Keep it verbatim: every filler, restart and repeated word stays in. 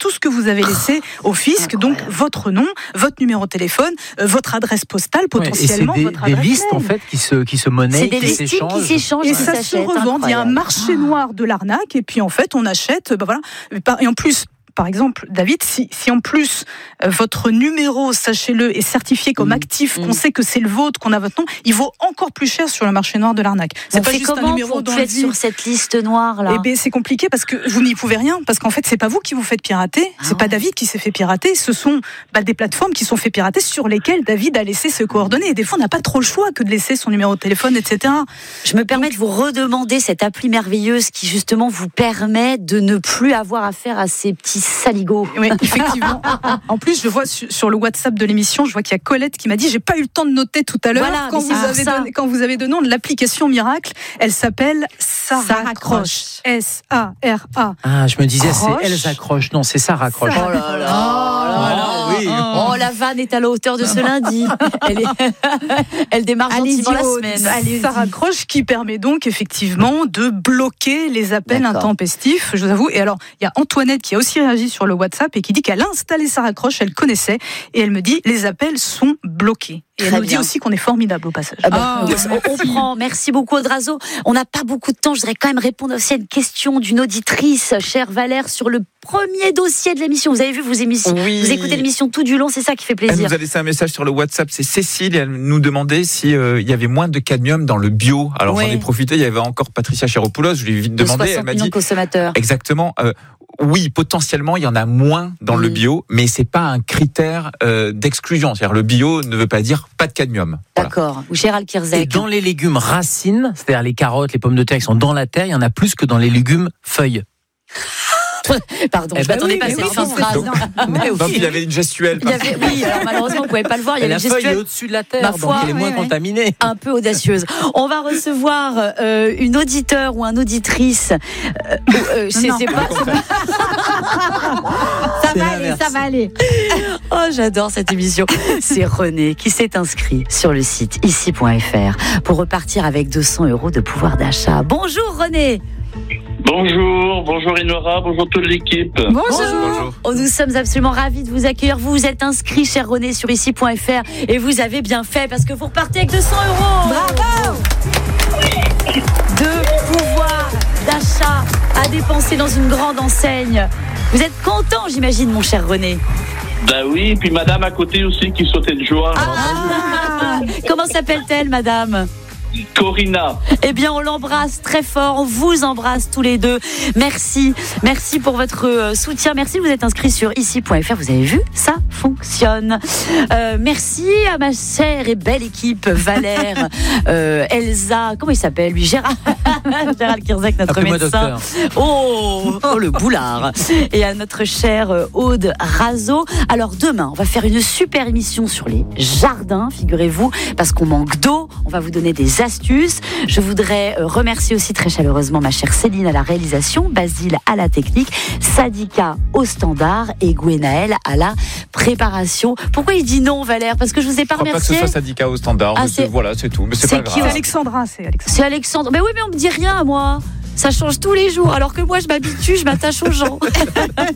tout ce que vous avez laissé au fisc, donc votre nom, votre numéro de téléphone, euh, votre adresse postale, potentiellement ouais, et c'est des, votre des adresse listes mail. en fait qui se qui se monnaient, C'est des qui listings s'échangent. qui s'échangent, Et qui ça se s'achètent. revend. Il y a un Incroyable. marché noir de l'arnaque, et puis en fait, on achète. Ben voilà. Et en plus. Par exemple, David, si, si en plus euh, votre numéro, sachez-le, est certifié comme mmh. actif, mmh. qu'on sait que c'est le vôtre, qu'on a votre nom, il vaut encore plus cher sur le marché noir de l'arnaque. C'est On pas fait juste un comment numéro pour dans plus le être vide. sur cette liste noire là? Eh bien, c'est compliqué parce que vous n'y pouvez rien, parce qu'en fait, c'est pas vous qui vous faites pirater, Ah c'est ouais. pas David qui s'est fait pirater, ce sont bah, des plateformes qui sont fait pirater sur lesquelles David a laissé ses coordonnées. Et des fois, on n'a pas trop le choix que de laisser son numéro de téléphone, et cetera. Je me permets de vous redemander cette appli merveilleuse qui justement vous permet de ne plus avoir affaire à ces petits saligots. Oui, effectivement. En plus, je vois sur, sur le WhatsApp de l'émission, je vois qu'il y a Colette qui m'a dit, j'ai pas eu le temps de noter tout à l'heure. Voilà, quand, mais vous c'est avez pour ça. donné, quand vous avez donné l'application miracle, elle s'appelle Saracroche. S A R A. Ah, je me disais, Croche. c'est elle s'accroche. Non, c'est ça raccroche. Oh là là, Ah, oui. Oh, la vanne est à la hauteur de ce lundi. Elle, est... Elle démarre Allez-y, gentiment la Aude. semaine. Allez, Saracroche qui permet donc effectivement de bloquer les appels D'accord. intempestifs, je vous avoue. Et alors, il y a Antoinette qui a aussi réagi sur le WhatsApp et qui dit qu'elle a installé Saracroche, elle connaissait, et elle me dit, les appels sont bloqués. Et elle Très nous dit bien. aussi qu'on est formidable au passage. Ah bah, Ah, on, on prend. Merci beaucoup, Audrazo. On n'a pas beaucoup de temps. Je voudrais quand même répondre aussi à une question d'une auditrice, chère Valère, sur le premier dossier de l'émission. Vous avez vu, vous, émission, Oui. vous écoutez l'émission tout du long, c'est ça qui fait Elle plaisir. nous a laissé un message sur le WhatsApp, c'est Cécile, et elle nous demandait si euh, il y avait moins de cadmium dans le bio. Alors Ouais. j'en ai profité, il y avait encore Patricia Chéropoulos, je lui ai vite De demandé, elle soixante m'a millions dit de consommateurs. exactement. Euh, oui, potentiellement, il y en a moins dans Mm. le bio, mais c'est pas un critère euh, d'exclusion. C'est-à-dire, le bio ne veut pas dire pas de cadmium. Voilà. D'accord. Ou Gérald Et Kirzek. dans les légumes racines, c'est-à-dire les carottes, les pommes de terre qui sont dans la terre, il y en a plus que dans les légumes feuilles. Pardon, Eh je ben m'attendais oui, pas à mais cette oui, fin de c'est phrase. ça. Mais oui. Donc il y avait une gestuelle. Il y avait, oui, alors malheureusement, vous ne pouvez pas le voir. Il y Et avait la une feuille est gestuelle au-dessus de la terre, Ma donc foi, elle est moins ouais, ouais. contaminée. un peu audacieuse. On va recevoir euh, une auditeur ou un auditrice. Euh, euh, c'est, Non. c'est pas, c'est pas- Ça C'est va aller, l'inverse. ça va aller. Oh, j'adore cette émission. C'est René qui s'est inscrit sur le site ici point f r pour repartir avec deux cents euros de pouvoir d'achat. Bonjour René. Bonjour, bonjour Inora, bonjour toute l'équipe. Bonjour. Bonjour. Oh, nous sommes absolument ravis de vous accueillir. Vous vous êtes inscrit, cher René, sur ici point f r et vous avez bien fait parce que vous repartez avec deux cents euros. Bravo. De pouvoir d'achat à dépenser dans une grande enseigne. Vous êtes content, j'imagine, mon cher René. Bah oui, puis madame à côté aussi qui sautait de joie. Ah, comment s'appelle-t-elle, madame ? Corinna. Eh bien, on l'embrasse très fort, on vous embrasse tous les deux. Merci, merci pour votre euh, soutien. Merci, vous êtes inscrits sur ici point f r. Vous avez vu, ça fonctionne. Euh, merci à ma chère et belle équipe, Valère, euh, Elsa, comment il s'appelle lui, Gérard, Gérald Kirzek, notre Appelez-moi médecin. docteur. Oh, oh, le boulard. Et à notre chère euh, Aude Razo. Alors demain, on va faire une super émission sur les jardins, figurez-vous, parce qu'on manque d'eau. On va vous donner des astuces. Je voudrais euh, remercier aussi très chaleureusement ma chère Céline à la réalisation, Basile à la technique, Sadika au standard et Gwenaël à la préparation. Pourquoi il dit non, Valère ? Parce que je vous ai pas Je crois pas que ce remercié. soit syndicat au standard. Ah, mais c'est- c'est- Voilà, c'est tout. Mais c'est, c'est pas qui, C'est grave. Alexandra, c'est Alexandra. C'est Alexandre. Mais oui, mais on me dit rien, moi. Ça change tous les jours. Alors que moi, je m'habitue, je m'attache aux gens.